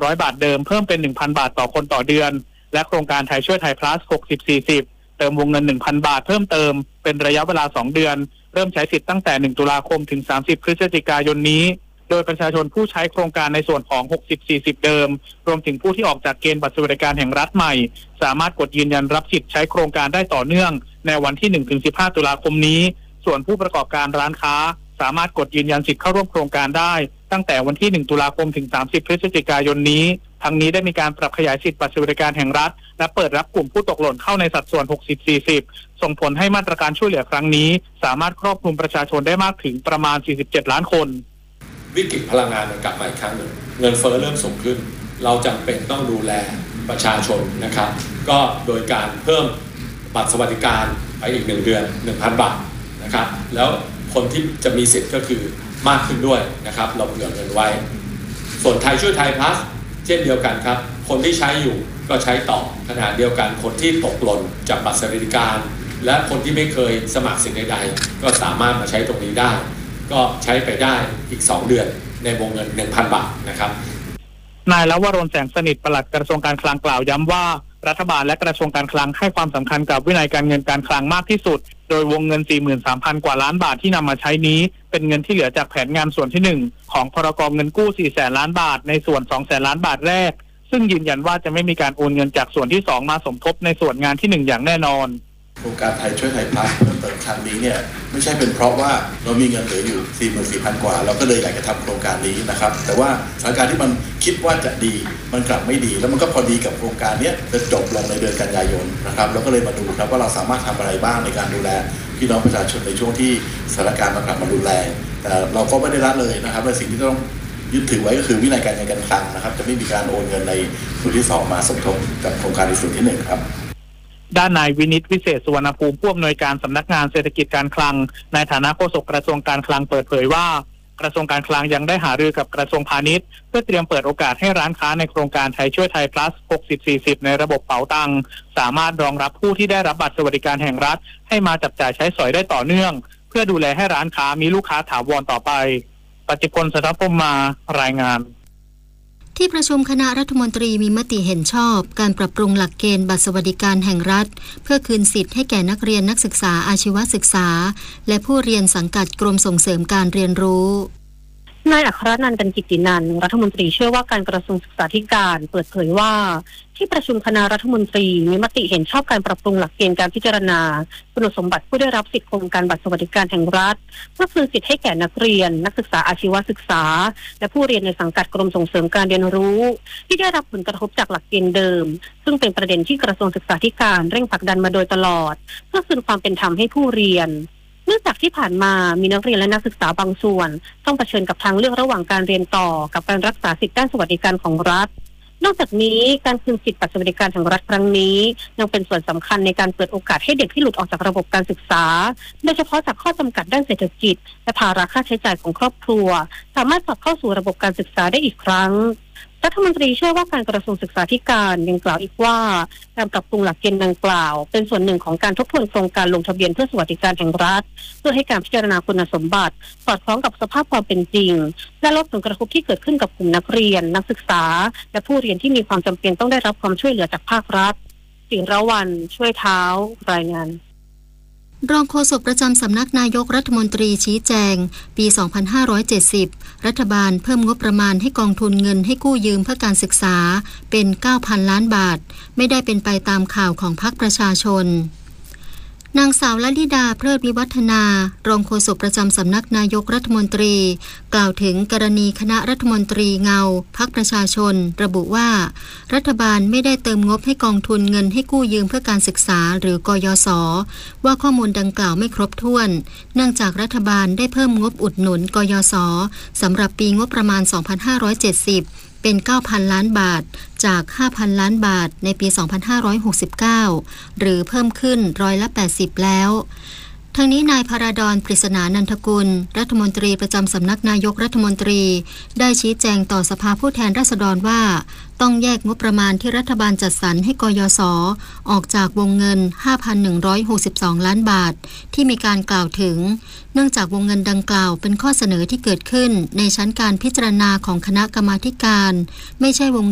300 บาทเดิมเพิ่มเป็น 1,000 บาทต่อคนต่อเดือนและโครงการไทยช่วยไทย plus 60-40 เติมวงเงิน 1,000 บาทเพิ่มเติมเป็นระยะเวลา 2 เดือนเริ่มใช้สิทธิ์ตั้งแต่ 1 ตุลาคมถึง 30 พฤศจิกายนนี้โดยประชาชนผู้ใช้โครงการในส่วนของ 60-40 เดิมรวมถึงผู้ที่ออกจากเกณฑ์บัตรสวัสดิการแห่งรัฐใหม่สามารถกดยืนยันรับสิทธิ์ใช้โครงการได้ต่อเนื่องในวันที่ 1-15 ตุลาคมนี้ส่วนผู้ประกอบการร้านค้าสามารถกดยืนยันสิทธิ์เข้าร่วมโครงการได้ตั้งแต่วันที่ 1 ตุลาคมถึง 30 พฤศจิกายนนี้ทั้งนี้ได้มีการปรับขยายสิทธิบัตรสวัสดิการแห่งรัฐและเปิดรับกลุ่มผู้ตกหล่นเข้าในสัดส่วน 60-40 ส่งผลให้มาตรการช่วยเหลือครั้งนี้สามารถครอบคลุมประชาชนได้มากถึงประมาณ 47 ล้านคนวิกฤตพลังงานมันกลับมาอีกครั้งหนึ่งเงินเฟ้อเริ่มสูงขึ้นเราจำเป็นต้องดูแลประชาชนนะครับก็โดยการเพิ่มบัตรสวัสดิการไปอีก1 เดือน 1,000 บาทนะครับแล้วคนที่จะมีสิทธิ์ก็คือมากขึ้นด้วยนะครับเราเผื่อเงินไว้ส่วนไทยช่วยไทย plus เช่นเดียวกันครับคนที่ใช้อยู่ก็ใช้ต่อขณะเดียวกันคนที่ตกหล่นจากบัตรสวัสดิการและคนที่ไม่เคยสมัครสิ่งใดๆก็สามารถมาใช้ตรงนี้ได้ก็ใช้ไปได้อีก2 เดือนในวงเงิน 1,000 บาทนะครับนายลวรน แสงสนิทปลัดกระทรวงการคลังกล่าวย้ำว่ารัฐบาลและกระทรวงการคลังให้ความสำคัญกับวินัยการเงินการคลังมากที่สุดโดยวงเงิน 43,000 กว่าล้านบาทที่นำมาใช้นี้เป็นเงินที่เหลือจากแผนงานส่วนที่1ของพรก.เงินกู้ 400,000 ล้านบาทในส่วน 200,000 ล้านบาทแรกซึ่งยืนยันว่าจะไม่มีการโอนเงินจากส่วนที่2มาสมทบในส่วนงานที่1อย่างแน่นอนโครงการไทยช่วยไทย plus เพิ่มเติมครั้งนี้เนี่ยไม่ใช่เป็นเพราะว่าเรามีเงินเหลืออยู่ 44,000 กว่าเราก็เลยอยากจะทำโครงการนี้นะครับแต่ว่าสถานการณ์ที่มันคิดว่าจะดีมันกลับไม่ดีแล้วมันก็พอดีกับโครงการนี้จะจบลงในเดือนกันยายนนะครับเราก็เลยมาดูครับว่าเราสามารถทำอะไรบ้างในการดูแลพี่น้องประชาชนในช่วงที่สถานการณ์มันกลับมารุนแรงแต่เราก็ไม่ได้ละเลยนะครับและสิ่งที่ต้องยึดถือไว้ก็คือวินัยการเงินการคลังนะครับจะไม่มีการโอนเงินในส่วนที่2มาสมทบกับโครงการในส่วนที่1ครับด้านนายวินิตวิเศษสุวรรณภูมิผู้อำนวยการสำนักงานเศรษฐกิจการคลังในฐานะโฆษกกระทรวงการคลังเปิดเผยว่ากระทรวงการคลังยังได้หารือกับกระทรวงพาณิชย์เพื่อเตรียมเปิดโอกาสให้ร้านค้าในโครงการไทยช่วยไทย plus 60-40 ในระบบเป๋าตังค์สามารถรองรับผู้ที่ได้รับบัตรสวัสดิการแห่งรัฐให้มาจับจ่ายใช้สอยได้ต่อเนื่องเพื่อดูแลให้ร้านค้ามีลูกค้าถาวรต่อไปปฏิพล สัทธพรหมารายงานที่ประชุมคณะรัฐมนตรีมีมติเห็นชอบการปรับปรุงหลักเกณฑ์บัตรสวัสดิการแห่งรัฐเพื่อคืนสิทธิ์ให้แก่นักเรียนนักศึกษาอาชีวศึกษาและผู้เรียนสังกัดกรมส่งเสริมการเรียนรู้นายอัครนันท์ กันกิตตินันท์รัฐมนตรีช่วยว่าการกระทรวงศึกษาธิการเปิดเผยว่าที่ประชุมคณะรัฐมนตรีมีมติเห็นชอบการปรับปรุงหลักเกณฑ์การพิจารณาคุณสมบัติผู้ได้รับสิทธิโครงการบัตรสวัสดิการแห่งรัฐเพื่อคืนสิทธิ์ให้แก่นักเรียนนักศึกษาอาชีวศึกษาและผู้เรียนในสังกัดกรมส่งเสริมการเรียนรู้ที่ได้รับผลกระทบจากหลักเกณฑ์เดิมซึ่งเป็นประเด็นที่กระทรวงศึกษาธิการเร่งผลักดันมาโดยตลอดเพื่อคืนความเป็นธรรมให้ผู้เรียนเนื่องจากที่ผ่านมามีนักเรียนและนักศึกษาบางส่วนต้องเผชิญกับทางเลือกระหว่างการเรียนต่อกับการรักษาสิทธิด้านสวัสดิการของรัฐนอกจากนี้การคืนสิทธิบัตรสวัสดิการแห่งรัฐครั้งนี้ยังเป็นส่วนสำคัญในการเปิดโอกาสให้เด็กที่หลุดออกจากระบบการศึกษาโดยเฉพาะจากข้อจำกัดด้านเศรษฐกิจและภาระค่าใช้จ่ายของครอบครัวสามารถกลับเข้าสู่ระบบการศึกษาได้อีกครั้งรัฐมนตรีช่วยว่าการกระทรวงศึกษาธิการยังกล่าวอีกว่าการปรับปรุงหลักเกณฑ์ดังกล่าวเป็นส่วนหนึ่งของการทบทวนโครงการลงทะเบียนเพื่อสวัสดิการแห่งรัฐเพื่อให้การพิจารณาคุณสมบัติสอดคล้องกับสภาพความเป็นจริงและลดผลกระทบที่เกิดขึ้นกับกลุ่มนักเรียนนักศึกษาและผู้เรียนที่มีความจำเป็นต้องได้รับความช่วยเหลือจากภาครัฐศิรวรรณช่วยเท้ารายงานรองโฆษกประจำสำนักนายกรัฐมนตรีชี้แจงปี 2570 รัฐบาลเพิ่มงบประมาณให้กองทุนเงินให้กู้ยืมเพื่อการศึกษาเป็น 9,000 ล้านบาทไม่ได้เป็นไปตามข่าวของพรรคประชาชนนางสาวลลิดาเพลิดวิวัฒนารองโฆษกประจำสำนักนายกรัฐมนตรีกล่าวถึงกรณีคณะรัฐมนตรีเงาพรรคประชาชนระบุว่ารัฐบาลไม่ได้เติมงบให้กองทุนเงินให้กู้ยืมเพื่อการศึกษาหรือกยศว่าข้อมูลดังกล่าวไม่ครบถ้วนเนื่องจากรัฐบาลได้เพิ่มงบอุดหนุนกยศสำหรับปีงบประมาณ 2570เป็น 9,000 ล้านบาทจาก 5,000 ล้านบาทในปี 2569 หรือเพิ่มขึ้น80%แล้วทั้งนี้นายพราดร ปริศนานันทกุลรัฐมนตรีประจำสำนักนายกรัฐมนตรีได้ชี้แจงต่อสภาผู้แทนราษฎรว่าต้องแยกงบประมาณที่รัฐบาลจัดสรรให้กยศออกจากวงเงิน 5,162 ล้านบาทที่มีการกล่าวถึงเนื่องจากวงเงินดังกล่าวเป็นข้อเสนอที่เกิดขึ้นในชั้นการพิจารณาของคณะกรรมาธิการไม่ใช่วง